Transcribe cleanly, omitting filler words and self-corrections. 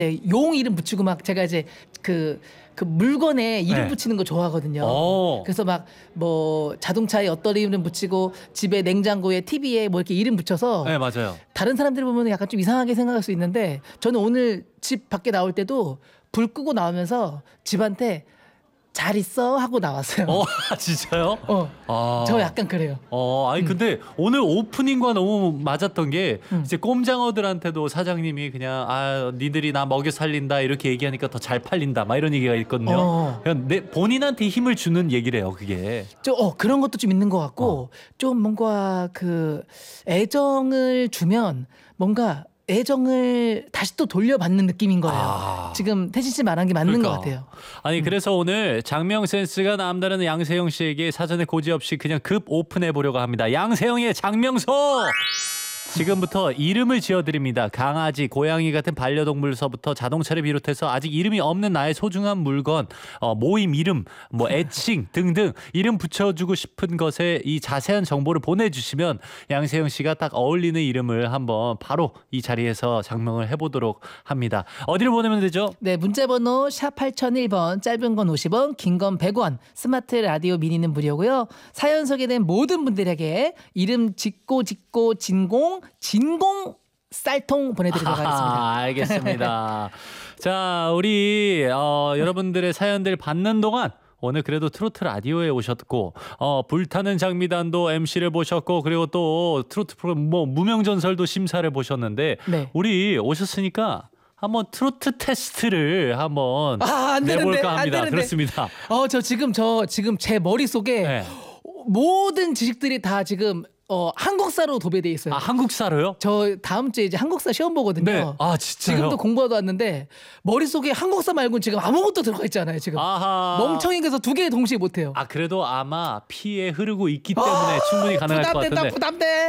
용 이름 붙이고 막 제가 이제 그 물건에 이름 네. 붙이는 거 좋아하거든요. 오. 그래서 막 뭐 자동차에 어떤 이름 붙이고 집에 냉장고에 TV에 뭐 이렇게 이름 붙여서 네, 맞아요. 다른 사람들이 보면 약간 좀 이상하게 생각할 수 있는데 저는 오늘 집 밖에 나올 때도 불 끄고 나오면서 집한테 잘 있어 하고 나왔어요. 진짜요? 아. 저 약간 그래요. 아니 근데 오늘 오프닝과 너무 맞았던 게 이제 꼼장어들한테도 사장님이 그냥 니들이 나 먹여 살린다 이렇게 얘기하니까 더 잘 팔린다 막 이런 얘기가 있거든요. 그냥 본인한테 힘을 주는 얘기래요, 그게. 그런 것도 좀 있는 것 같고 좀 뭔가 그 애정을 주면 뭔가 애정을 다시 또 돌려받는 느낌인 거예요. 지금 태진 씨 말한 게 맞는 것 같아요. 아니 그래서 오늘 장명 센스가 남다른 양세형 씨에게 사전에 고지 없이 그냥 급 오픈해 보려고 합니다. 양세형의 장명소! 지금부터 이름을 지어드립니다. 강아지, 고양이 같은 반려동물서부터 자동차를 비롯해서 아직 이름이 없는 나의 소중한 물건, 모임 이름, 뭐 애칭 등등 이름 붙여주고 싶은 것에 이 자세한 정보를 보내주시면 양세형 씨가 딱 어울리는 이름을 한번 바로 이 자리에서 장명을 해보도록 합니다. 어디로 보내면 되죠? 네, 문자번호 샵 8001번, 짧은 건 50원, 긴 건 100원, 스마트 라디오 미니는 무료고요. 사연 소개된 모든 분들에게 이름 짓고 진공 쌀통 보내드리도록 하겠습니다. 알겠습니다. 자, 우리 여러분들의 사연들 받는 동안 오늘 그래도 트로트 라디오에 오셨고 불타는 장미단도 MC를 보셨고 그리고 또 트로트 프로그램 뭐 무명전설도 심사를 보셨는데 네. 우리 오셨으니까 한번 트로트 테스트를 한번 안 되는데, 내볼까 합니다. 안 되는데. 그렇습니다. 저 지금 제 머릿속에 네. 모든 지식들이 다 지금 한국사로 도배돼 있어요. 한국사로요? 저 다음 주에 이제 한국사 시험 보거든요. 네. 진짜요? 지금도 공부하다 왔는데 머릿속에 한국사 말고는 지금 아무것도 들어가 있지 않아요. 지금 멍청이 그래서 두 개 동시에 못해요. 그래도 아마 피에 흐르고 있기 때문에 충분히 가능할 것 같은데. 부담돼.